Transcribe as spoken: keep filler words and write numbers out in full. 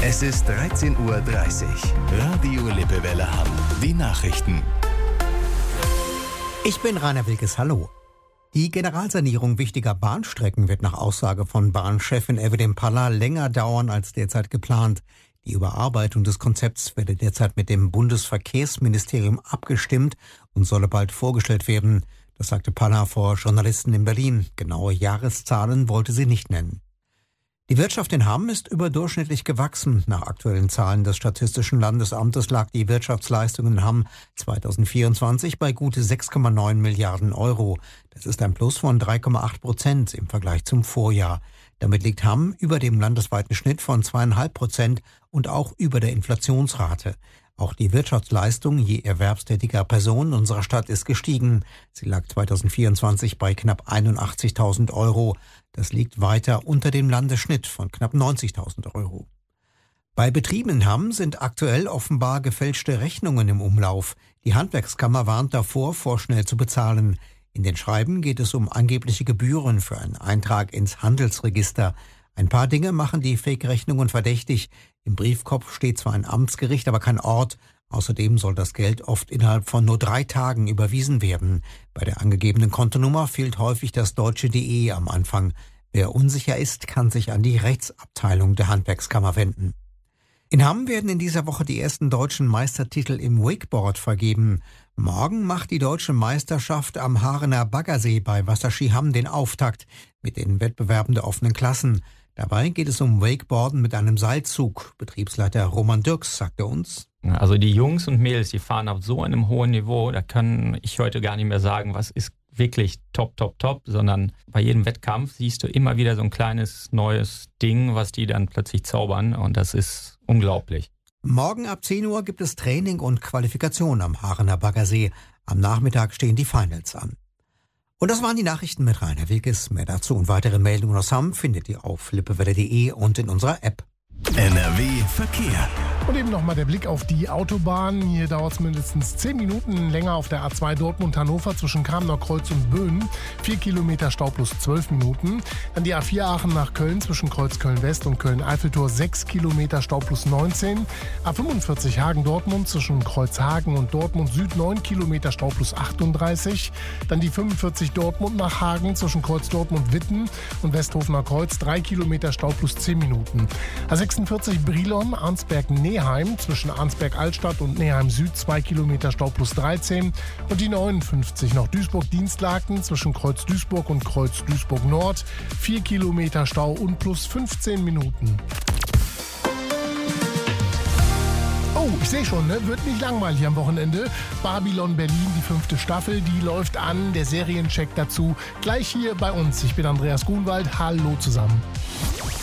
Es ist dreizehn Uhr dreißig. Radio Lippewelle Hamm. Die Nachrichten. Ich bin Rainer Wilkes, hallo. Die Generalsanierung wichtiger Bahnstrecken wird nach Aussage von Bahnchefin Evelyn Palla länger dauern als derzeit geplant. Die Überarbeitung des Konzepts werde derzeit mit dem Bundesverkehrsministerium abgestimmt und solle bald vorgestellt werden. Das sagte Palla vor Journalisten in Berlin. Genaue Jahreszahlen wollte sie nicht nennen. Die Wirtschaft in Hamm ist überdurchschnittlich gewachsen. Nach aktuellen Zahlen des Statistischen Landesamtes lag die Wirtschaftsleistung in Hamm zweitausendvierundzwanzig bei gute sechs Komma neun Milliarden Euro. Das ist ein Plus von drei Komma acht Prozent im Vergleich zum Vorjahr. Damit liegt Hamm über dem landesweiten Schnitt von zwei Komma fünf Prozent und auch über der Inflationsrate. Auch die Wirtschaftsleistung je erwerbstätiger Person unserer Stadt ist gestiegen. Sie lag zweitausendvierundzwanzig bei knapp einundachtzigtausend Euro. Das liegt weiter unter dem Landesschnitt von knapp neunzigtausend Euro. Bei Betrieben in Hamm sind aktuell offenbar gefälschte Rechnungen im Umlauf. Die Handwerkskammer warnt davor, vorschnell zu bezahlen. In den Schreiben geht es um angebliche Gebühren für einen Eintrag ins Handelsregister. Ein paar Dinge machen die Fake-Rechnungen verdächtig. Im Briefkopf steht zwar ein Amtsgericht, aber kein Ort. Außerdem soll das Geld oft innerhalb von nur drei Tagen überwiesen werden. Bei der angegebenen Kontonummer fehlt häufig das deutsche .de am Anfang. Wer unsicher ist, kann sich an die Rechtsabteilung der Handwerkskammer wenden. In Hamm werden in dieser Woche die ersten deutschen Meistertitel im Wakeboard vergeben. Morgen macht die deutsche Meisterschaft am Haarener Baggersee bei Wasserski Hamm den Auftakt mit den Wettbewerben der offenen Klassen. Dabei geht es um Wakeboarden mit einem Seilzug. Betriebsleiter Roman Dirks sagte uns: Also die Jungs und Mädels, die fahren auf so einem hohen Niveau, da kann ich heute gar nicht mehr sagen, was ist wirklich top, top, top, sondern bei jedem Wettkampf siehst du immer wieder so ein kleines neues Ding, was die dann plötzlich zaubern, und das ist unglaublich. Morgen ab zehn Uhr gibt es Training und Qualifikation am Haarener Baggersee. Am Nachmittag stehen die Finals an. Und das waren die Nachrichten mit Rainer Wilkes. Mehr dazu und weitere Meldungen aus Hamm findet ihr auf lippewelle punkt de und in unserer App. N R W Verkehr. Und eben nochmal der Blick auf die Autobahn. Hier dauert es mindestens zehn Minuten länger auf der A zwei Dortmund-Hannover zwischen Kamener Kreuz und Böhmen. vier Kilometer Stau plus zwölf Minuten. Dann die A vier Aachen nach Köln zwischen Kreuz Köln-West und Köln-Eiffeltor. sechs Kilometer Stau plus neunzehn. A fünfundvierzig Hagen-Dortmund zwischen Kreuz Hagen und Dortmund Süd. neun Kilometer Stau plus achtunddreißig. Dann die fünfundvierzig Dortmund nach Hagen zwischen Kreuz Dortmund-Witten und Westhofener Kreuz. drei Kilometer Stau plus zehn Minuten. A sechsundvierzig Brilon, Arnsberg-Neheim zwischen Arnsberg-Altstadt und Neheim Süd, zwei Kilometer Stau plus dreizehn. Und die neunundfünfzig noch Duisburg-Dienstlaken zwischen Kreuz Duisburg und Kreuz Duisburg Nord, vier Kilometer Stau und plus fünfzehn Minuten. Oh, ich sehe schon, ne? Wird nicht langweilig am Wochenende. Babylon Berlin, die fünfte Staffel, die läuft an. Der Seriencheck dazu gleich hier bei uns. Ich bin Andreas Grunwald. Hallo zusammen.